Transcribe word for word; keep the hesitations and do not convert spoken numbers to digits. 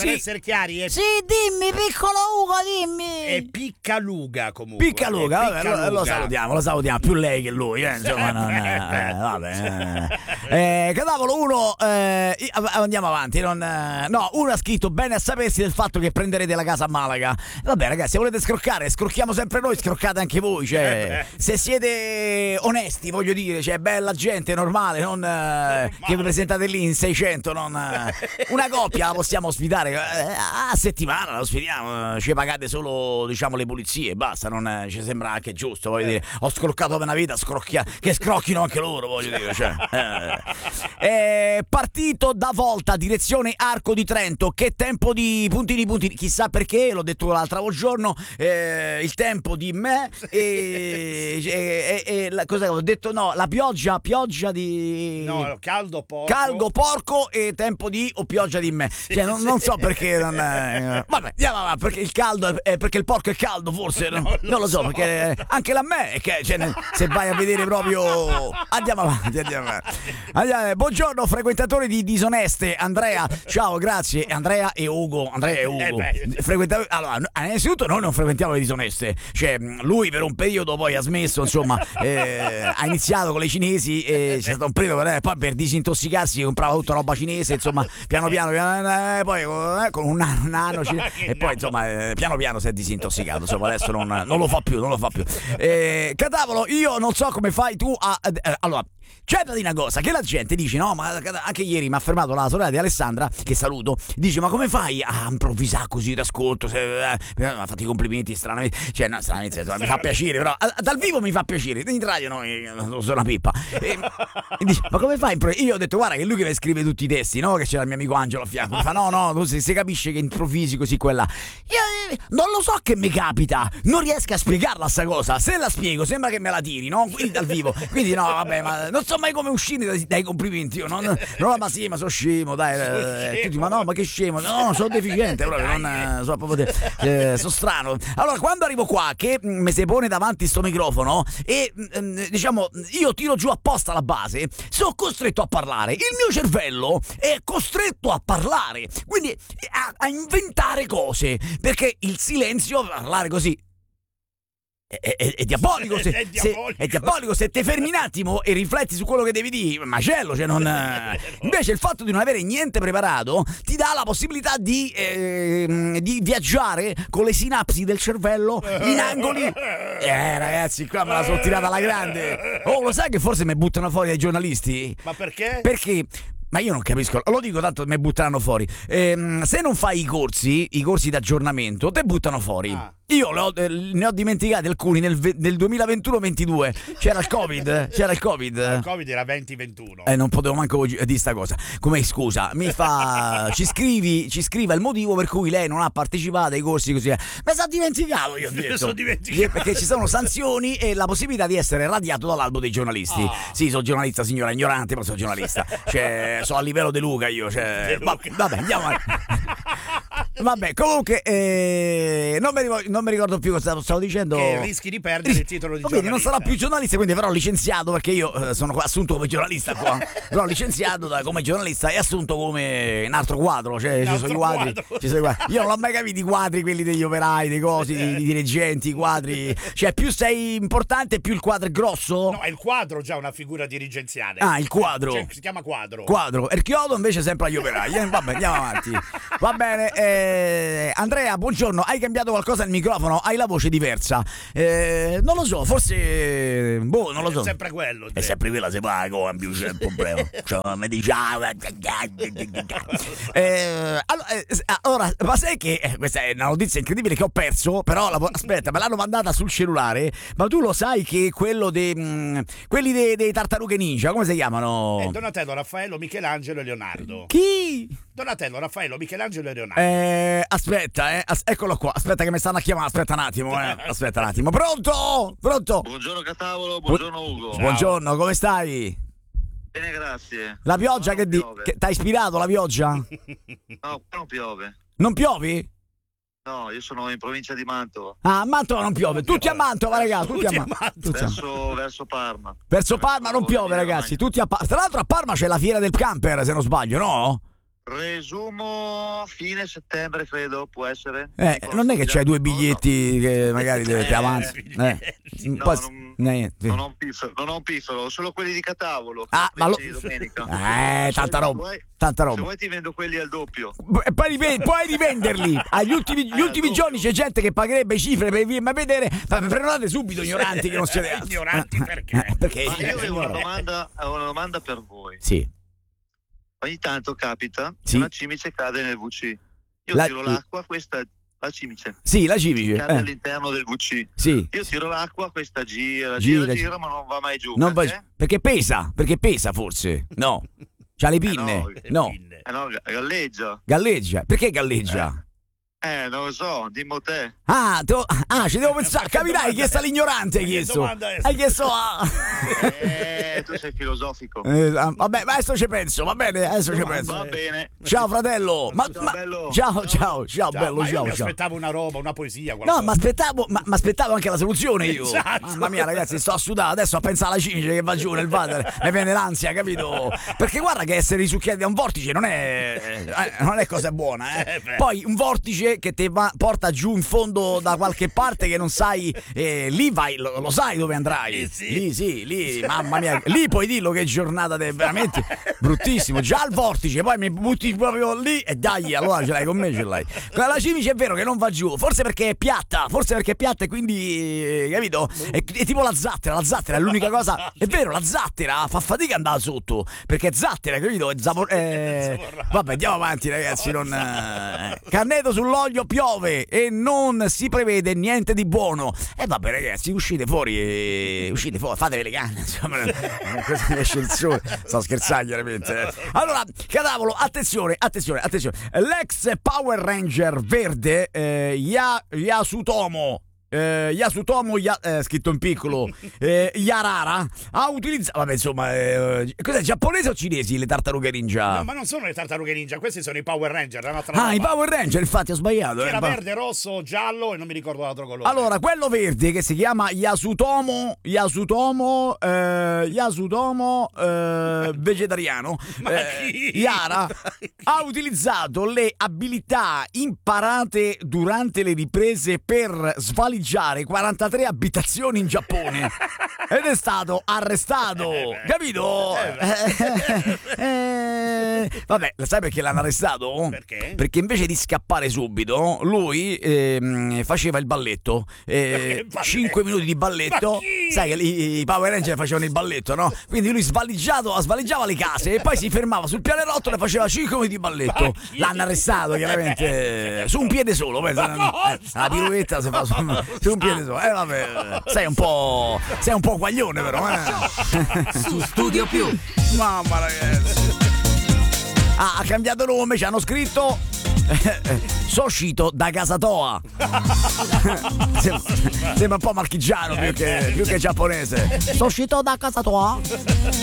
per sì. essere chiari è... Sì, dimmi, piccolo Ugo, dimmi. È Piccaluga comunque. Piccaluga, è vabbè, Piccaluga. Lo, lo salutiamo, lo salutiamo, più lei che lui, eh, insomma, non, eh, vabbè. Eh, Cadavolo, uno, eh, andiamo avanti, non, eh, no, uno ha scritto bene a sapersi del fatto che prenderete la casa a Malaga. Vabbè ragazzi, se volete scroccare, scrocchiamo sempre noi, scroccate anche voi, cioè, se siete onesti, voglio dire, cioè, bella gente, normale, non eh, che vi presentate lì in seicento, non, eh, una coppia la possiamo ospitare eh, a settimana, la ospitiamo, ci pagate solo, diciamo, le pulizie, basta, non eh, ci sembra anche giusto, voglio dire, ho scroccato per una vita, scrocchia, che scrocchino anche loro, voglio dire, cioè, eh. Eh, partito da Volta, direzione Arco di Trento, che tempo di puntini puntini, chissà perché, l'ho detto l'altro giorno, eh, il tempo di me e, e, e, e la, cosa ho detto, no, la pioggia, pioggia di... No, caldo porco. Caldo porco e tempo di o pioggia di me, Sì, cioè non, sì. non so perché non è, vabbè, andiamo avanti, perché il caldo è, è perché il porco è caldo forse, non, Non lo non lo so, so. perché anche la me è che, cioè, se vai a vedere proprio, andiamo avanti, andiamo avanti. Andiamo, buongiorno frequentatori di Disoneste, Andrea, ciao, grazie, Andrea e Ugo, Andrea e Ugo, Eh beh. frequentatori, allora, innanzitutto noi non frequentiamo le Disoneste, cioè lui per un periodo poi ha smesso, insomma, eh, ha iniziato con le cinesi e c'è stato un periodo per, eh, poi per disintossicarsi comprava tutta roba cinese, insomma, piano piano, piano eh, poi eh, con un anno, un anno cine- e poi insomma eh, piano piano si è disintossicato, insomma adesso non, non lo fa più, non lo fa più. Eh, Cadavolo, io non so come fai tu a, a, a allora c'è da dire una cosa, che la gente dice, no, ma anche ieri mi ha fermato la sorella di Alessandra, che saluto, dice, ma come fai a improvvisare così d'ascolto? Se, eh, mi ha fatto i complimenti stranamente, cioè no, stranamente, mi fa piacere, però a, dal vivo mi fa piacere, in radio no, sono una pippa. E, e dice, ma come fai? Io ho detto, guarda che è lui che scrive tutti i testi, no? Che c'era il mio amico Angelo a fianco, mi fa, no, no, tu si, si capisce che improvvisi così quella. Io eh, non lo so che mi capita, non riesco a spiegarla sta cosa, se la spiego sembra che me la tiri, no? Quindi dal vivo, quindi no, vabbè, ma non so mai come uscire dai, dai complimenti, io non, no, ma sì, ma sono scemo, dai, eh, tutti, ma no, ma che scemo, no, sono deficiente proprio, non eh, so proprio de- eh, sono strano. Allora, quando arrivo qua che mh, mi si pone davanti sto microfono e mh, diciamo io tiro giù apposta la base, sono costretto a parlare, il mio cervello è costretto a parlare, quindi a, a inventare cose, perché il silenzio, parlare così È, è, è diabolico se, È se, diabolico. è diabolico se te fermi un attimo e rifletti su quello che devi dire, macello, cioè non invece il fatto di non avere niente preparato ti dà la possibilità di, eh, di viaggiare con le sinapsi del cervello in angoli. Eh ragazzi, qua me la sono tirata alla grande. Oh, lo sai che forse mi buttano fuori dai giornalisti? Ma perché? Perché? Ma io non capisco, lo dico tanto mi butteranno fuori. Ehm, se non fai i corsi, i corsi di aggiornamento, te buttano fuori. Ah. Io le ho- eh, ne ho dimenticati alcuni nel, ve- nel duemilaventuno ventidue. C'era il Covid, c'era il Covid. Il Covid era venti ventuno. Eh, non potevo manco gi- dire sta cosa. Come scusa, mi fa. Ci scrivi, ci scriva il motivo per cui lei non ha partecipato ai corsi così. Mi sono dimenticato, io ho Mi detto. sono dimenticato. Perché ci sono sanzioni e la possibilità di essere radiato dall'albo dei giornalisti. Ah. Sì, sono giornalista, signora ignorante, ma sono giornalista. Cioè, sono a livello De Luca io. Cioè, De va- Luca. vabbè, andiamo avanti. Vabbè, comunque, eh, non, mi ricordo, non mi ricordo più cosa stavo dicendo. Che rischi di perdere il titolo di Va bene, non giornalista. sarò più giornalista, quindi verrò licenziato perché io eh, sono qua assunto come giornalista qua. Verrò licenziato da, come giornalista e assunto come un altro quadro, cioè Un ci sono i altro quadri, quadro. ci sono i quadri. Io non l'ho mai capito i quadri, quelli degli operai, dei cosi, di, di dirigenti, i quadri. Cioè più sei importante, più il quadro è grosso. No, è il quadro già una figura dirigenziale. Ah, il quadro. Cioè, si chiama quadro. Quadro. E il chiodo invece sempre agli operai. Eh, vabbè, andiamo avanti. Va bene. eh, Andrea, buongiorno. Hai cambiato qualcosa al microfono? Hai la voce diversa. Eh, non lo so, forse. Boh, non lo so. È sempre quello. È sempre quella se pago, cambio c'è il problema. Cioè, mi dice. Eh, allora, eh, allora, ma sai che eh, questa è una notizia incredibile che ho perso, però la, aspetta, me l'hanno mandata sul cellulare. Ma tu lo sai che quello dei mh, quelli dei, dei tartarughe ninja, come si chiamano? Eh, Donatello, Raffaello, Michelangelo e Leonardo. Chi? Donatello, Raffaello, Michelangelo e Leonardo. Eh, aspetta, eh, as- eccolo qua. Aspetta che mi stanno a chiamare. Aspetta un attimo, eh. Aspetta un attimo. Pronto? Pronto? Buongiorno Catavolo, buongiorno Ugo. Ciao. Buongiorno, come stai? Bene, grazie. La pioggia No, che non di... piove. che t'ha ispirato la pioggia? No, qua non piove. Non piovi? No, io sono in provincia di Mantova, Ah, a Mantova non piove. Tutti a Mantova, ragazzi. Tutti, Tutti a a Mantova. Mantova. Tutti a- verso, verso Parma. Verso Parma non piove, Emilia ragazzi. Romagna. Tutti a Parma. Tra l'altro a Parma c'è la fiera del camper, se non sbaglio, no? Resumo fine settembre, credo, può essere. Eh, Dico, non è che c'hai due no, no. biglietti che magari te, te Eh, avanzi. Eh. No, Poi- non, niente. non ho un piffero, non ho un piffero, solo quelli di Catavolo. Ah, ma lo- Di domenica. Eh, tanta Se roba, vuoi- tanta Se roba. vuoi ti vendo quelli al doppio. E poi rive- puoi rivenderli agli ultimi, gli Eh, ultimi doppio. giorni c'è gente che pagherebbe cifre per venirmi a vedere. Ma prenotate subito, ignoranti che non siete altro. Ignoranti perché? Eh, perché Ma io avevo una signore. domanda, avevo una domanda per voi. Sì. Ogni tanto capita Sì. che una cimice cade nel V C. Io La- tiro l'acqua, questa la cimice Sì, la civice. cade Eh, all'interno del V C. sì. Io tiro l'acqua, questa gira, Gira, gira, gira. gira, ma non va mai giù. Non va- Perché? perché pesa, perché pesa forse. No. C'ha le pinne. no, No. Pinne. Eh no, galleggia. Galleggia. Perché galleggia? Eh, non lo so, dimmo te. Ah, te lo- ah, ci devo pensare. Capirai, hai chiesto all'ignorante, hai Che chiesto. domanda è? Hai chiesto a... Eh, tu sei filosofico. Eh, vabbè, ma adesso ci penso, va bene, adesso ci penso. Va bene. Ciao fratello. Ma, Ciao, ma- bello. ciao, ciao, ciao, Ciao, bello, ma io ciao, mi ciao. aspettavo una roba, una poesia, qualcosa. No, ma aspettavo, ma, ma aspettavo anche la soluzione io. Esatto. Mamma mia, ragazzi, sto a sudare adesso a pensare alla cimice che va giù nel water. Mi viene l'ansia, capito? Perché guarda che essere risucchiati da un vortice non è, eh, non è cosa buona, eh. Eh, beh. Poi un vortice che ti va- porta giù in fondo da qualche parte che non sai, eh, lì vai, lo, lo sai dove andrai. Lì sì. Lì sì, lì, mamma mia, lì puoi dirlo che giornata de- veramente bruttissimo. Già al vortice, poi mi butti proprio lì e dai, allora ce l'hai con me, ce l'hai. Con la cimice è vero che non va giù, forse perché è piatta, forse perché è piatta e quindi, eh, capito? È, è tipo la zattera, la zattera è l'unica cosa, è vero, la zattera fa fatica ad andare sotto, perché è zattera, capito? È zapor- eh, vabbè, andiamo avanti ragazzi, non... eh, Canneto sull'olio piove e non si prevede niente di buono. E vabbè ragazzi, uscite fuori, e... uscite fuori, fatevi le canne, insomma, cosa esce il sole. Sto scherzando chiaramente. eh. Allora, Catavolo, attenzione, attenzione, attenzione. L'ex Power Ranger verde, eh, Ya- Yasutomo. Eh, Yasutomo, Ya- eh, scritto in piccolo, eh, Yarara, ha utilizzato. Vabbè, insomma, eh, cos'è, giapponese o cinesi le tartarughe ninja? No, ma non sono le tartarughe ninja, questi sono i Power Ranger. è un'altra Ah, roba. i Power Ranger, infatti ho sbagliato. Che eh, era ma- verde, rosso, giallo e non mi ricordo l'altro colore. Allora, quello verde che si chiama Yasutomo, Yasutomo, eh, Yasutomo eh, vegetariano, Ma eh, chi? Yara, ha utilizzato le abilità imparate durante le riprese per svaligiare quarantatré abitazioni in Giappone ed è stato arrestato, Eh beh. capito? Eh Eh, vabbè, sai perché l'hanno arrestato? Perché? Perché invece di scappare subito, lui ehm, faceva il balletto. Perché il balletto? cinque minuti di balletto. Ma chi? Sai che lì i Power Ranger facevano il balletto, no? Quindi lui svaligiato, svaligiava le case e poi si fermava sul pianerottolo e faceva cinque minuti di balletto. Ma chi? L'hanno arrestato chiaramente su un piede solo. Pensa, Ma eh, la pirouetta si fa su, su un piede solo. Eh vabbè, sei un po'. Sei un po' guaglione però, eh. Su Studio Più. Mamma ragazzi. Ah, ha cambiato nome, ci hanno scritto Soshito da casa tua. sembra, sembra un po' marchigiano più che, più che giapponese. Sono uscito da casa tua?